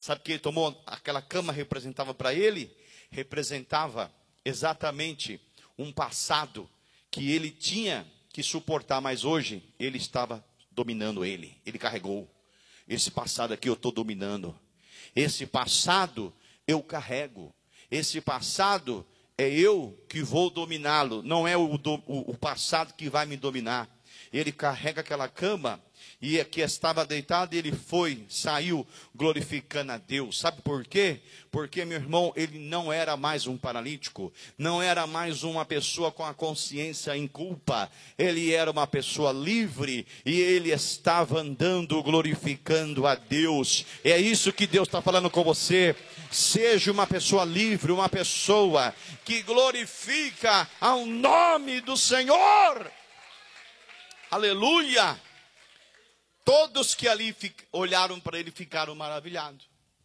Sabe o que ele tomou? Aquela cama representava para ele? Representava exatamente um passado que ele tinha que suportar, mas hoje ele estava dominando ele. Ele carregou. Esse passado aqui eu estou dominando. Esse passado eu carrego. Esse passado é eu que vou dominá-lo. Não é o passado que vai me dominar. Ele carrega aquela cama. E aqui estava deitado, ele saiu glorificando a Deus. Sabe por quê? Porque, meu irmão, ele não era mais um paralítico, não era mais uma pessoa com a consciência em culpa. Ele era uma pessoa livre e ele estava andando glorificando a Deus. É isso que Deus está falando com você. Seja uma pessoa livre, uma pessoa que glorifica ao nome do Senhor. Aleluia! Todos que ali olharam para ele ficaram maravilhados.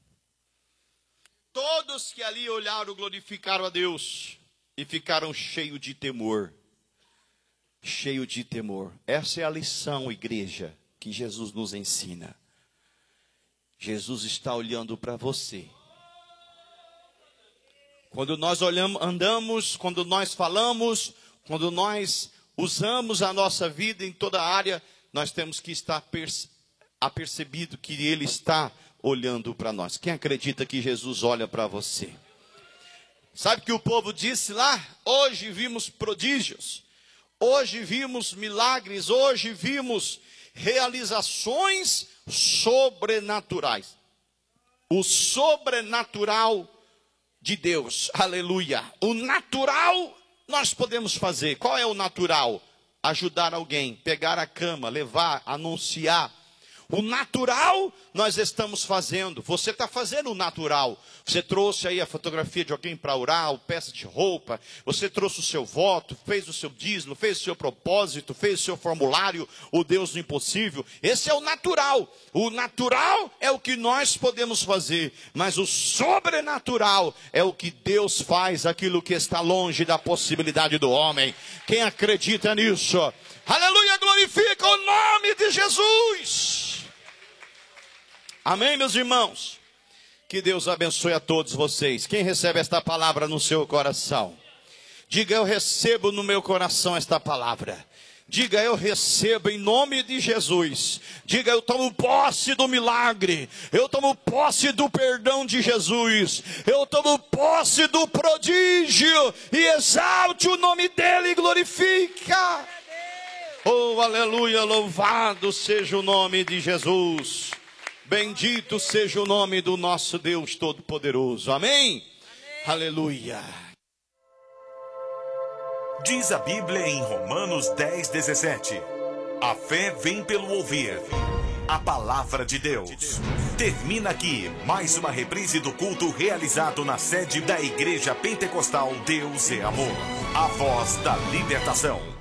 Todos que ali olharam glorificaram a Deus e ficaram cheios de temor. Cheio de temor. Essa é a lição, igreja, que Jesus nos ensina. Jesus está olhando para você. Quando nós andamos, quando nós falamos, quando nós usamos a nossa vida em toda a área, nós temos que estar apercebido que Ele está olhando para nós. Quem acredita que Jesus olha para você? Sabe que o povo disse lá? Hoje vimos prodígios, hoje vimos milagres, hoje vimos realizações sobrenaturais. O sobrenatural de Deus, aleluia. O natural nós podemos fazer. Qual é o natural? Ajudar alguém, pegar a cama, levar, anunciar. O natural nós estamos fazendo. Você está fazendo o natural. Você trouxe aí a fotografia de alguém para orar, peça de roupa. Você trouxe o seu voto, fez o seu dízimo, fez o seu propósito, fez o seu formulário, o Deus do impossível. Esse é o natural. O natural é o que nós podemos fazer. Mas o sobrenatural é o que Deus faz, aquilo que está longe da possibilidade do homem. Quem acredita nisso? Aleluia, glorifica o nome de Jesus. Amém, meus irmãos? Que Deus abençoe a todos vocês. Quem recebe esta palavra no seu coração? Diga, eu recebo no meu coração esta palavra. Diga, eu recebo em nome de Jesus. Diga, eu tomo posse do milagre. Eu tomo posse do perdão de Jesus. Eu tomo posse do prodígio. E exalte o nome dele e glorifica. Oh, aleluia, louvado seja o nome de Jesus. Bendito seja o nome do nosso Deus Todo-Poderoso. Amém? Aleluia. Diz a Bíblia em Romanos 10:17. A fé vem pelo ouvir a palavra de Deus. Termina aqui mais uma reprise do culto realizado na sede da Igreja Pentecostal Deus é Amor. A voz da libertação.